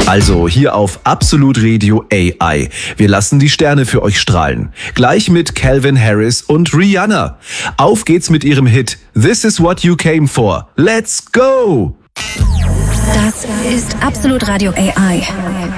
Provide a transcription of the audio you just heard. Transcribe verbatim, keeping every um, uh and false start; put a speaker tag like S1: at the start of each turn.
S1: Also hier auf Absolut Radio A I. Wir lassen die Sterne für euch strahlen. Gleich mit Calvin Harris und Rihanna. Auf geht's mit ihrem Hit This is what you came for. Let's go!
S2: Das ist Absolut Radio A I.